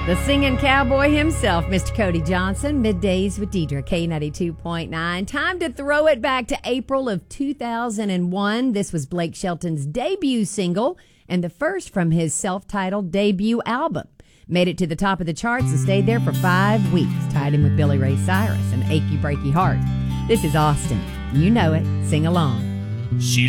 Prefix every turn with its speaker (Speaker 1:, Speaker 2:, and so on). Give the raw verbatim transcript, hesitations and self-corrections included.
Speaker 1: The singing cowboy himself, Mister Cody Johnson, Middays with Deidre, K ninety-two point nine. Time to throw it back to April of two thousand one. This was Blake Shelton's debut single and the first from his self-titled debut album. Made it to the top of the charts and stayed there for five weeks, tied in with Billy Ray Cyrus and Achy Breaky Heart. This is Austin. You know it. Sing along.
Speaker 2: She